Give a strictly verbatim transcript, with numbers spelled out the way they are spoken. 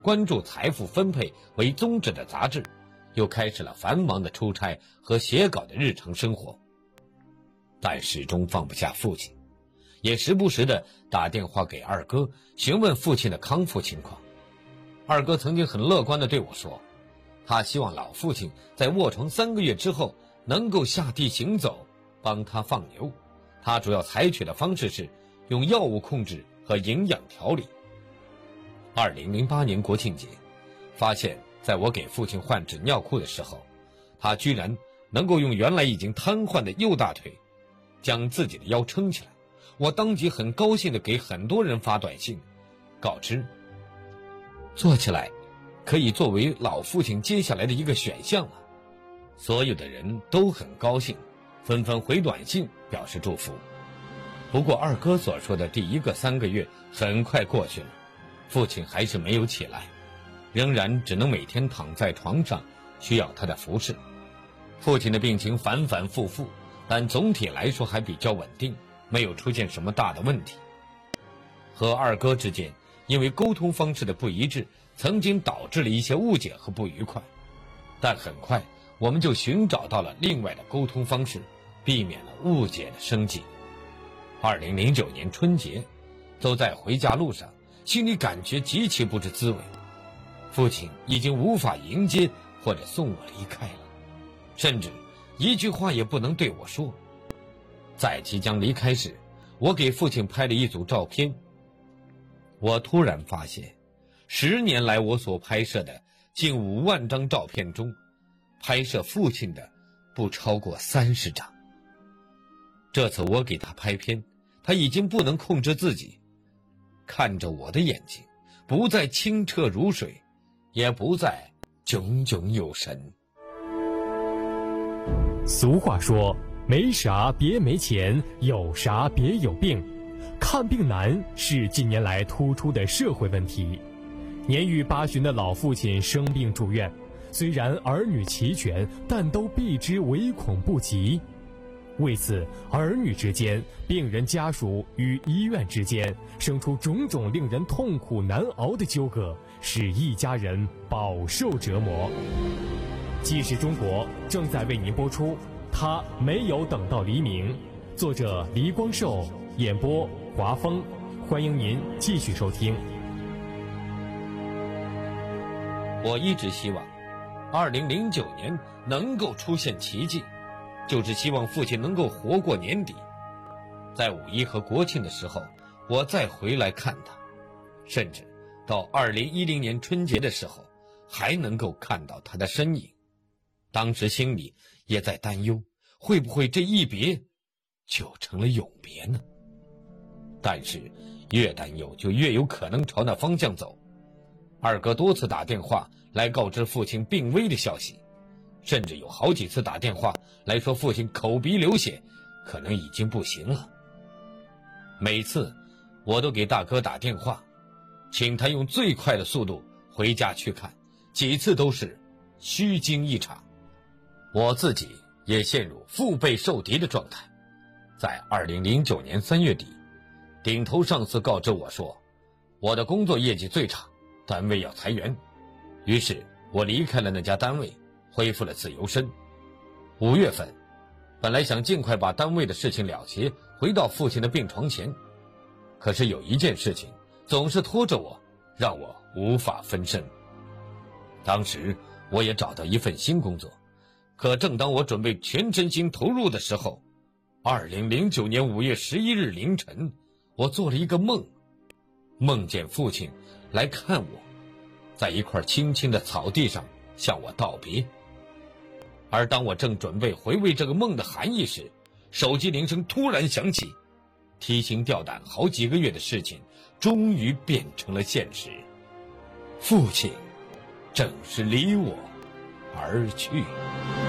关注财富分配为宗旨的杂志，又开始了繁忙的出差和写稿的日常生活。但始终放不下父亲，也时不时地打电话给二哥询问父亲的康复情况。二哥曾经很乐观地对我说，他希望老父亲在卧床三个月之后能够下地行走，帮他放牛。他主要采取的方式是用药物控制和营养调理。二零零八年国庆节，发现在我给父亲换纸尿裤的时候，他居然能够用原来已经瘫痪的右大腿将自己的腰撑起来。我当即很高兴地给很多人发短信，告知做起来可以作为老父亲接下来的一个选项了。所有的人都很高兴，纷纷回短信表示祝福。不过二哥所说的第一个三个月很快过去了，父亲还是没有起来，仍然只能每天躺在床上，需要他的服侍。父亲的病情反反复复，但总体来说还比较稳定，没有出现什么大的问题。和二哥之间因为沟通方式的不一致，曾经导致了一些误解和不愉快，但很快我们就寻找到了另外的沟通方式，避免了误解的升级。二零零九年春节，走在回家路上，心里感觉极其不知滋味。父亲已经无法迎接或者送我离开了，甚至一句话也不能对我说。在即将离开时，我给父亲拍了一组照片。我突然发现，十年来我所拍摄的近五万张照片中，拍摄父亲的不超过三十张。这次我给他拍片，他已经不能控制自己，看着我的眼睛，不再清澈如水，也不再炯炯有神。 俗话说，没啥别没钱，有啥别有病。看病难是近年来突出的社会问题。年逾八旬的老父亲生病住院，虽然儿女齐全，但都避之唯恐不及。为此，儿女之间、病人家属与医院之间生出种种令人痛苦难熬的纠葛，使一家人饱受折磨。纪实中国正在为您播出，他没有等到黎明。作者黎光寿，演播华峰，欢迎您继续收听。 我一直希望二零零九年能够出现奇迹，就是希望父亲能够活过年底，在五一和国庆的时候我再回来看他，甚至到二零一零年春节的时候还能够看到他的身影。当时心里也在担忧，会不会这一别就成了永别呢？但是越担忧就越有可能朝那方向走。二哥多次打电话来告知父亲病危的消息，甚至有好几次打电话来说父亲口鼻流血，可能已经不行了。每次我都给大哥打电话，请他用最快的速度回家去看，几次都是虚惊一场。我自己也陷入腹背受敌的状态。在二零零九年三月底，顶头上司告知我说，我的工作业绩最差，单位要裁员。于是我离开了那家单位，恢复了自由身。五月份，本来想尽快把单位的事情了结，回到父亲的病床前，可是有一件事情总是拖着我，让我无法分身。当时我也找到一份新工作，可正当我准备全身心投入的时候，二零零九年五月十一日凌晨，我做了一个梦，梦见父亲来看我，在一块青青的草地上向我道别。而当我正准备回味这个梦的含义时，手机铃声突然响起，提心吊胆好几个月的事情终于变成了现实。父亲正是离我而去。